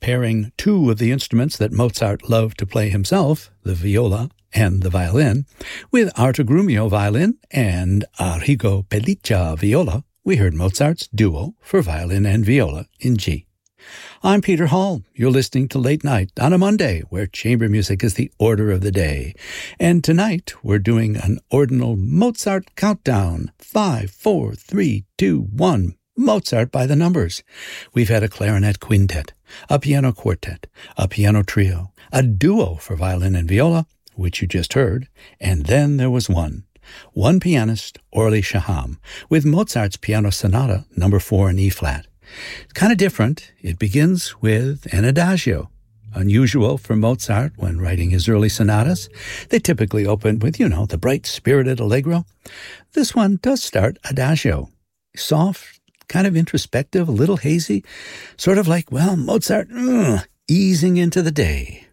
pairing two of the instruments that Mozart loved to play himself, the viola and the violin, with Artugrumio violin and Arrigo Pelliccia viola, we heard Mozart's duo for violin and viola in G. I'm Peter Hall. You're listening to Late Night on a Monday, where chamber music is the order of the day. And tonight, we're doing an ordinal Mozart countdown. 5, 4, 3, 2, 1. Mozart by the numbers. We've had a clarinet quintet, a piano quartet, a piano trio, a duo for violin and viola, which you just heard, and then there was one pianist, Orly Shaham, with Mozart's Piano Sonata No. 4 in E-flat. Kind of different. It begins with an adagio. Unusual for Mozart when writing his early sonatas. They typically open with, the bright, spirited allegro. This one does start adagio. Soft, kind of introspective, a little hazy, sort of like, Mozart easing into the day.